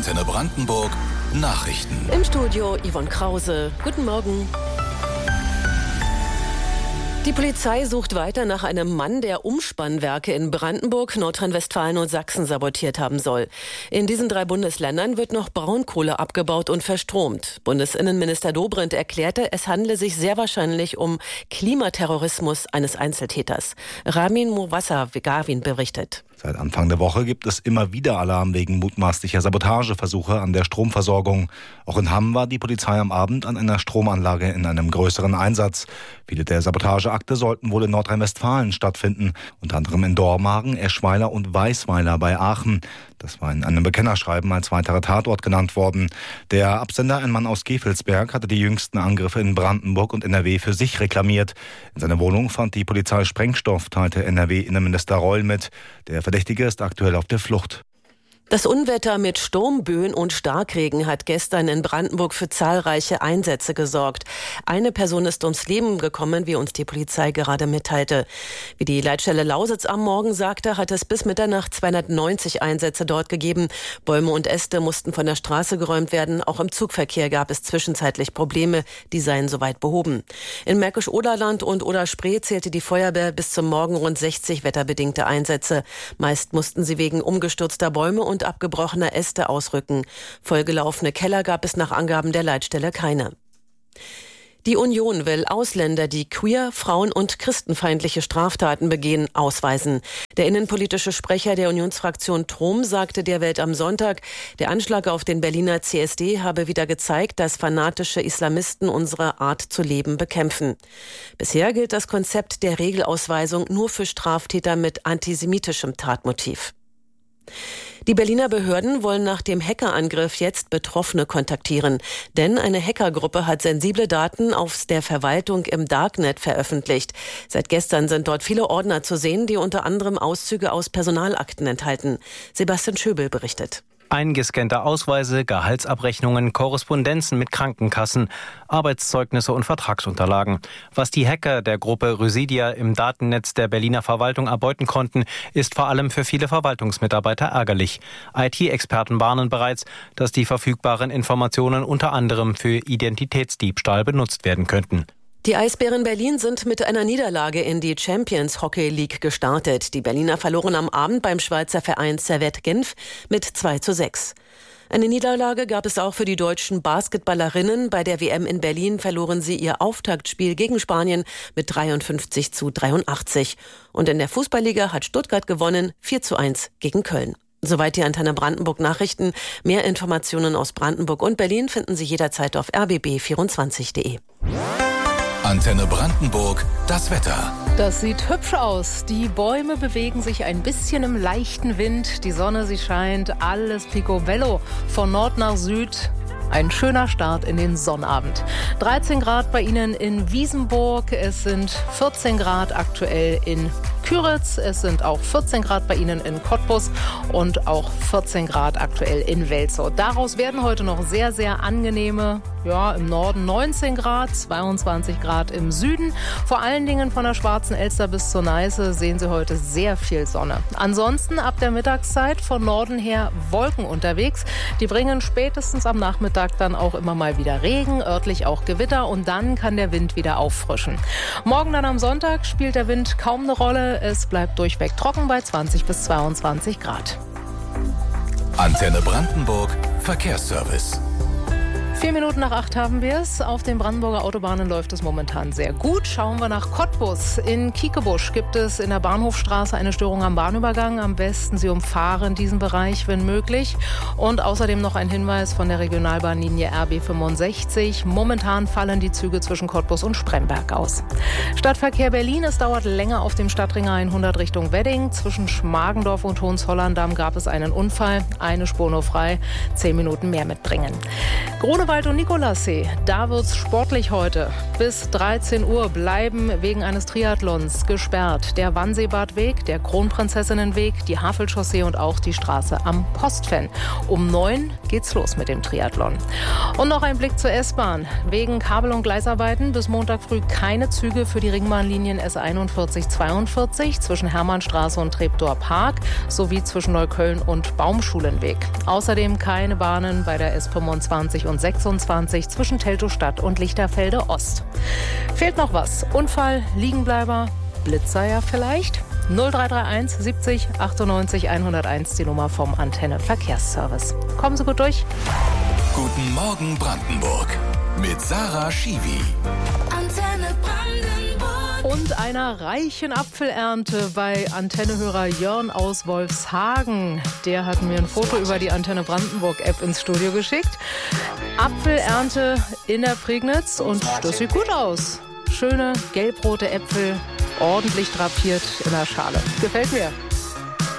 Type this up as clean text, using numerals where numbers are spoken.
Antenne Brandenburg Nachrichten. Im Studio Yvonne Krause. Guten Morgen. Die Polizei sucht weiter nach einem Mann, der Umspannwerke in Brandenburg, Nordrhein-Westfalen und Sachsen sabotiert haben soll. In diesen 3 Bundesländern wird noch Braunkohle abgebaut und verstromt. Bundesinnenminister Dobrindt erklärte, es handle sich sehr wahrscheinlich um Klimaterrorismus eines Einzeltäters. Ramin Mowassa-Gawin berichtet. Seit Anfang der Woche gibt es immer wieder Alarm wegen mutmaßlicher Sabotageversuche an der Stromversorgung. Auch in Hamm war die Polizei am Abend an einer Stromanlage in einem größeren Einsatz. Viele der Sabotageakte sollten wohl in Nordrhein-Westfalen stattfinden, unter anderem in Dormagen, Eschweiler und Weisweiler bei Aachen. Das war in einem Bekennerschreiben als weiterer Tatort genannt worden. Der Absender, ein Mann aus Gevelsberg, hatte die jüngsten Angriffe in Brandenburg und NRW für sich reklamiert. In seiner Wohnung fand die Polizei Sprengstoff, teilte NRW-Innenminister Reul mit. Der Verdächtige ist aktuell auf der Flucht. Das Unwetter mit Sturmböen und Starkregen hat gestern in Brandenburg für zahlreiche Einsätze gesorgt. Eine Person ist ums Leben gekommen, wie uns die Polizei gerade mitteilte. Wie die Leitstelle Lausitz am Morgen sagte, hat es bis Mitternacht 290 Einsätze dort gegeben. Bäume und Äste mussten von der Straße geräumt werden. Auch im Zugverkehr gab es zwischenzeitlich Probleme. Die seien soweit behoben. In Märkisch-Oderland und Oder-Spree zählte die Feuerwehr bis zum Morgen rund 60 wetterbedingte Einsätze. Meist mussten sie wegen umgestürzter Bäume und abgebrochener Äste ausrücken. Vollgelaufene Keller gab es nach Angaben der Leitstelle keine. Die Union will Ausländer, die queer, frauen- und christenfeindliche Straftaten begehen, ausweisen. Der innenpolitische Sprecher der Unionsfraktion Trom sagte der Welt am Sonntag, der Anschlag auf den Berliner CSD habe wieder gezeigt, dass fanatische Islamisten unsere Art zu leben bekämpfen. Bisher gilt das Konzept der Regelausweisung nur für Straftäter mit antisemitischem Tatmotiv. Die Berliner Behörden wollen nach dem Hackerangriff jetzt Betroffene kontaktieren. Denn eine Hackergruppe hat sensible Daten aus der Verwaltung im Darknet veröffentlicht. Seit gestern sind dort viele Ordner zu sehen, die unter anderem Auszüge aus Personalakten enthalten. Sebastian Schöbel berichtet. Eingescannte Ausweise, Gehaltsabrechnungen, Korrespondenzen mit Krankenkassen, Arbeitszeugnisse und Vertragsunterlagen. Was die Hacker der Gruppe Rhyssia im Datennetz der Berliner Verwaltung erbeuten konnten, ist vor allem für viele Verwaltungsmitarbeiter ärgerlich. IT-Experten warnen bereits, dass die verfügbaren Informationen unter anderem für Identitätsdiebstahl benutzt werden könnten. Die Eisbären Berlin sind mit einer Niederlage in die Champions Hockey League gestartet. Die Berliner verloren am Abend beim Schweizer Verein Servette Genf mit 2:6. Eine Niederlage gab es auch für die deutschen Basketballerinnen. Bei der WM in Berlin verloren sie ihr Auftaktspiel gegen Spanien mit 53:83. Und in der Fußballliga hat Stuttgart gewonnen 4:1 gegen Köln. Soweit die Antenne Brandenburg Nachrichten. Mehr Informationen aus Brandenburg und Berlin finden Sie jederzeit auf rbb24.de. Antenne Brandenburg, das Wetter. Das sieht hübsch aus. Die Bäume bewegen sich ein bisschen im leichten Wind. Die Sonne, sie scheint. Alles picobello. Von Nord nach Süd. Ein schöner Start in den Sonnabend. 13 Grad bei Ihnen in Wiesenburg. Es sind 14 Grad aktuell in Küritz. Es sind auch 14 Grad bei Ihnen in Cottbus und auch 14 Grad aktuell in Welzow. Daraus werden heute noch sehr, sehr angenehme, im Norden 19 Grad, 22 Grad im Süden. Vor allen Dingen von der Schwarzen Elster bis zur Neiße sehen Sie heute sehr viel Sonne. Ansonsten ab der Mittagszeit von Norden her Wolken unterwegs. Die bringen spätestens am Nachmittag dann auch immer mal wieder Regen, örtlich auch Gewitter und dann kann der Wind wieder auffrischen. Morgen dann am Sonntag spielt der Wind kaum eine Rolle. Es bleibt durchweg trocken bei 20 bis 22 Grad. Antenne Brandenburg, Verkehrsservice. 4 Minuten nach 8 haben wir es. Auf den Brandenburger Autobahnen läuft es momentan sehr gut. Schauen wir nach Cottbus. In Kiekebusch gibt es in der Bahnhofstraße eine Störung am Bahnübergang. Am besten Sie umfahren diesen Bereich, wenn möglich. Und außerdem noch ein Hinweis von der Regionalbahnlinie RB 65. Momentan fallen die Züge zwischen Cottbus und Spremberg aus. Stadtverkehr Berlin. Es dauert länger auf dem Stadtring 100 Richtung Wedding. Zwischen Schmargendorf und Hohenzollern-Damm gab es einen Unfall. Eine Spur nur frei. 10 Minuten mehr mitbringen. Grunewald Grunewald und Nikolassee, da wird's sportlich heute. Bis 13 Uhr bleiben wegen eines Triathlons gesperrt der Wannseebadweg, der Kronprinzessinnenweg, die Havelchaussee und auch die Straße am Postfen. Um 9 geht's los mit dem Triathlon. Und noch ein Blick zur S-Bahn. Wegen Kabel- und Gleisarbeiten bis Montag früh keine Züge für die Ringbahnlinien S41, 42 zwischen Hermannstraße und Treptower Park sowie zwischen Neukölln und Baumschulenweg. Außerdem keine Bahnen bei der S25 und 26 zwischen Teltow-Stadt und Lichterfelde Ost. Fehlt noch was? Unfall, Liegenbleiber, Blitzeier vielleicht? 0331 70 98 101 die Nummer vom Antenne Verkehrsservice. Kommen Sie gut durch. Guten Morgen Brandenburg mit Sarah Schiwi. Antenne Brandenburg. Und einer reichen Apfelernte bei Antennehörer Jörn aus Wolfshagen. Der hat mir ein Foto über die Antenne Brandenburg-App ins Studio geschickt. Apfelernte in der Prignitz und das sieht gut aus. Schöne gelbrote Äpfel, ordentlich drapiert in der Schale. Gefällt mir.